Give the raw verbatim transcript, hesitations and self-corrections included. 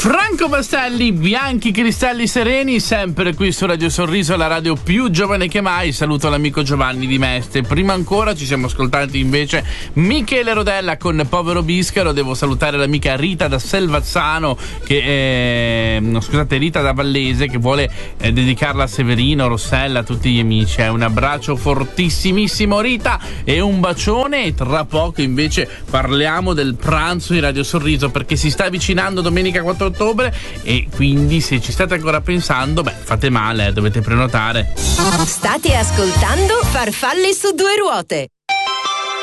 Franco Bastelli, Bianchi Cristalli Sereni, sempre qui su Radio Sorriso, la radio più giovane che mai. Saluto l'amico Giovanni Di Meste. Prima ancora ci siamo ascoltati invece Michele Rodella con Povero Biscaro. Devo salutare l'amica Rita da Selvazzano, che è, no, scusate, Rita da Vallese, che vuole eh, dedicarla a Severino, Rossella, a tutti gli amici. Eh, un abbraccio fortissimissimo Rita e un bacione. E tra poco invece parliamo del pranzo di Radio Sorriso, perché si sta avvicinando domenica quattro ottobre e quindi se ci state ancora pensando, beh, fate male, eh, dovete prenotare. State ascoltando Farfalle su due ruote.